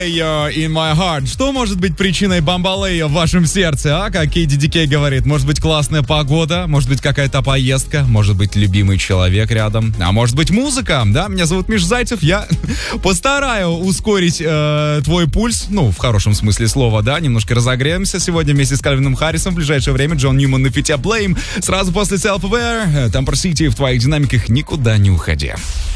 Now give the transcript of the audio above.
In my heart. Что может быть причиной бамбалея в вашем сердце, а? Как Кейди Дикей говорит, может быть классная погода, может быть какая-то поездка, может быть любимый человек рядом, а может быть музыка, да? Меня зовут Миш Зайцев, я постараюсь ускорить твой пульс, ну, в хорошем смысле слова, да? Немножко разогреемся сегодня вместе с Кальвином Харрисом. В ближайшее время Джон Ньюман на фите Blame. Сразу после Self-Aware, Temper City в твоих динамиках, никуда не уходи.